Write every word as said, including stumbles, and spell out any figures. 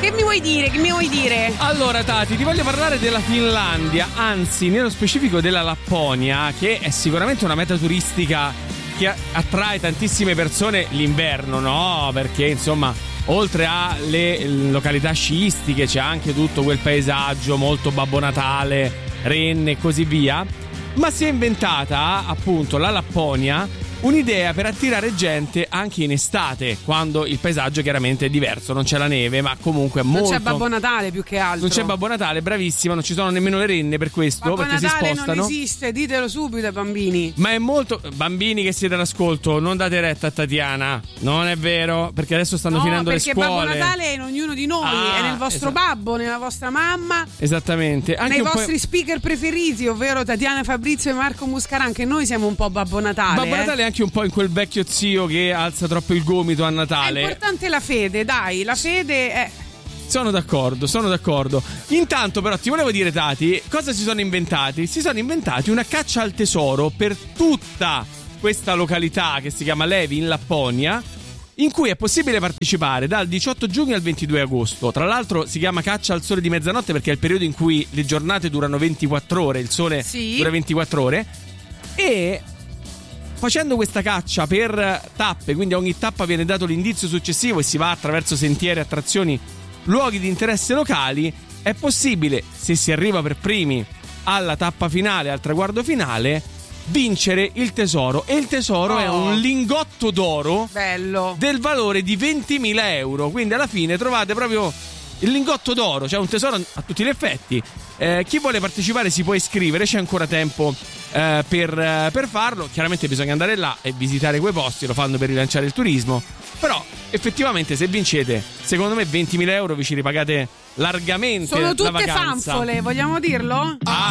che mi vuoi dire? Che mi vuoi dire? Allora Tati, ti voglio parlare della Finlandia, anzi nello specifico della Lapponia, che è sicuramente una meta turistica che attrae tantissime persone l'inverno, no? Perché insomma, oltre alle località sciistiche c'è anche tutto quel paesaggio molto Babbo Natale, renne e così via. Ma si è inventata appunto la Lapponia un'idea per attirare gente anche in estate, quando il paesaggio chiaramente è diverso, non c'è la neve, ma comunque è molto... Non c'è Babbo Natale più che altro. Non c'è Babbo Natale, bravissima, non ci sono nemmeno le renne per questo, Babbo perché Natale si spostano. non esiste, ditelo subito ai bambini. Ma è molto... Bambini che siete all'ascolto, non date retta a Tatiana, non è vero, perché adesso stanno no, finendo le scuole. Perché Babbo Natale è in ognuno di noi, ah, è nel vostro esatto. babbo, nella vostra mamma. Esattamente. Anche nei un vostri po'... speaker preferiti, ovvero Tatiana Fabrizio e Marco Muscaran, che noi siamo un po' Babbo Natale. Babbo eh? Natale è anche un po' in quel vecchio zio che alza troppo il gomito a Natale. È importante la fede, dai, la fede è... Sono d'accordo, sono d'accordo. Intanto però ti volevo dire, Tati, cosa si sono inventati? Si sono inventati una caccia al tesoro per tutta questa località che si chiama Levi in Lapponia, in cui è possibile partecipare dal diciotto giugno al ventidue agosto. Tra l'altro si chiama caccia al sole di mezzanotte perché è il periodo in cui le giornate durano ventiquattro ore, il sole sì. dura ventiquattro ore. E facendo questa caccia per tappe, quindi a ogni tappa viene dato l'indizio successivo e si va attraverso sentieri, attrazioni, luoghi di interesse locali, è possibile, se si arriva per primi alla tappa finale, al traguardo finale, vincere il tesoro. E il tesoro oh. è un lingotto d'oro bello del valore di ventimila euro. Quindi alla fine trovate proprio il lingotto d'oro, cioè un tesoro a tutti gli effetti. Eh, chi vuole partecipare si può iscrivere, c'è ancora tempo eh, per, eh, per farlo. Chiaramente bisogna andare là e visitare quei posti, lo fanno per rilanciare il turismo. Però effettivamente se vincete, secondo me ventimila euro vi ci ripagate largamente. Sono tutte la vacanza. fanfole, vogliamo dirlo? Ah,